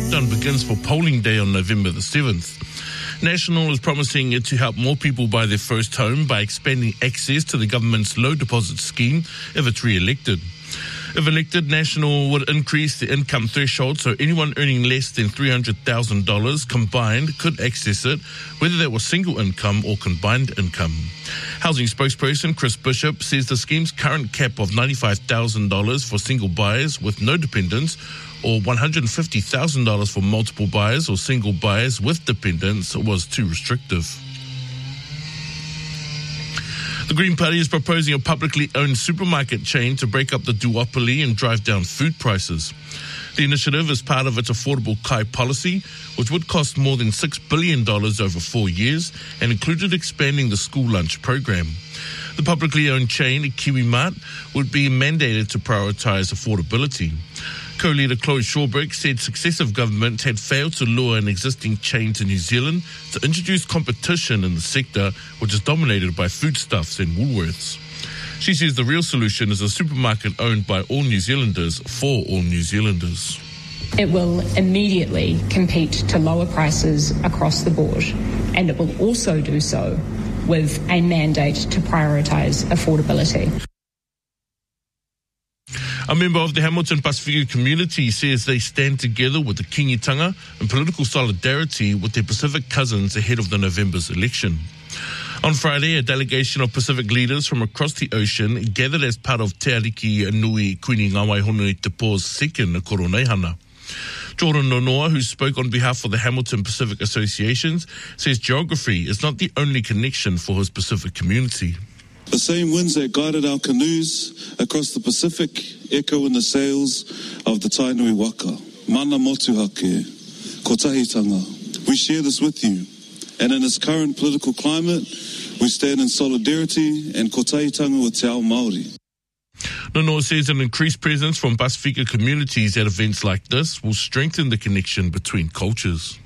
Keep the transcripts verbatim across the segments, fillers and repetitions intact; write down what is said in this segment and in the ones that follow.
countdown begins for polling day on November the seventh. National is promising it to help more people buy their first home by expanding access to the government's low deposit scheme if it's re-elected. If elected, National would increase the income threshold so anyone earning less than three hundred thousand dollars combined could access it, whether that was single income or combined income. Housing spokesperson Chris Bishop says the scheme's current cap of ninety-five thousand dollars for single buyers with no dependents or one hundred fifty thousand dollars for multiple buyers or single buyers with dependents was too restrictive. The Green Party is proposing a publicly owned supermarket chain to break up the duopoly and drive down food prices. The initiative is part of its Affordable Kai policy, which would cost more than six billion dollars over four years and included expanding the school lunch program. The publicly owned chain, KiwiMart, would be mandated to prioritise affordability. Co-leader Chloe Shawbrick said successive governments had failed to lure an existing chain to New Zealand to introduce competition in the sector, which is dominated by foodstuffs and Woolworths. She says the real solution is a supermarket owned by all New Zealanders for all New Zealanders. It will immediately compete to lower prices across the board, and it will also do so with a mandate to prioritise affordability. A member of the Hamilton Pasifika community says they stand together with the Kingitanga and political solidarity with their Pacific cousins ahead of the November's election. On Friday, a delegation of Pacific leaders from across the ocean gathered as part of Te Ariki Nui Kuini Ngāwai Honui Te Pō's second Koroneihana. Jordan Nonoa, who spoke on behalf of the Hamilton Pacific Associations, says geography is not the only connection for his Pacific community. The same winds that guided our canoes across the Pacific echo in the sails of the Tainui Waka. Mana motuhake, kotahitanga. We share this with you. And in this current political climate, we stand in solidarity and kotahitanga with Te Ao Māori. Nonoa says an increased presence from Pasifika communities at events like this will strengthen the connection between cultures.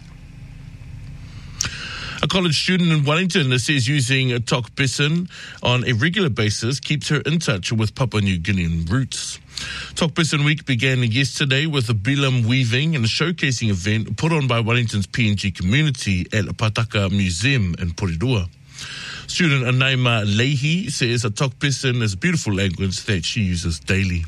A college student in Wellington says using a Tok Pisin on a regular basis keeps her in touch with Papua New Guinean roots. Tok Pisin Week began yesterday with a bilam weaving and a showcasing event put on by Wellington's P N G community at Pataka Museum in Porirua. Student Anaima Leahy says a Tok Pisin is a beautiful language that she uses daily.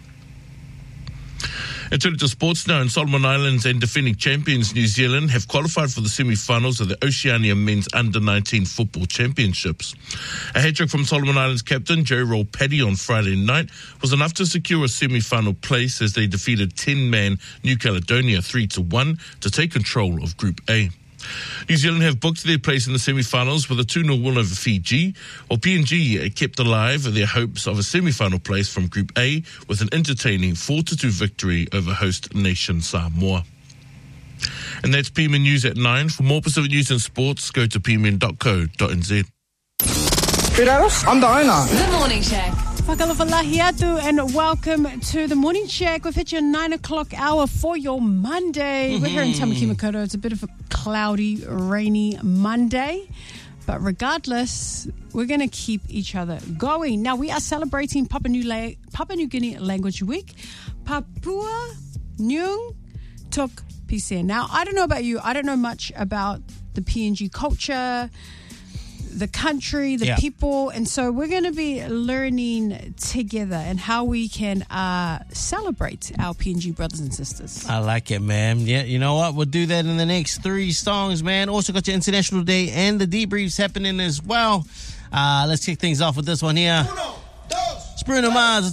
And turning to sports now, in Solomon Islands and defending champions New Zealand have qualified for the semi-finals of the Oceania Men's under nineteen Football Championships. A hat-trick from Solomon Islands captain Jerry Roll Paddy on Friday night was enough to secure a semi-final place as they defeated ten-man New Caledonia three to one to take control of Group A. New Zealand have booked their place in the semi-finals with a two nil win over Fiji, while P N G kept alive their hopes of a semi-final place from Group A with an entertaining four to two victory over host nation Samoa. And that's P M N News at nine. For more Pacific news and sports, go to p m n dot co dot n z. I'm the owner. The Morning Check. Whakalawalahi atu and welcome to the Morning Check. We've hit your nine o'clock hour for your Monday. Mm-hmm. We're here in Tamaki Makaurau. It's a bit of a cloudy, rainy Monday. But regardless, we're going to keep each other going. Now, we are celebrating Papua New, La- Papua New Guinea Language Week. Papua Nyung Tok Pisin. Now, I don't know about you. I don't know much about the P N G culture, the country, the yeah. people, and so we're going to be learning together and how we can uh, celebrate our P N G brothers and sisters. I like it, man. Yeah, you know what? We'll do that in the next three songs, man. Also got your International Day and the debriefs happening as well. Uh, let's kick things off with this one here. Uno, dos, Bruno Mars.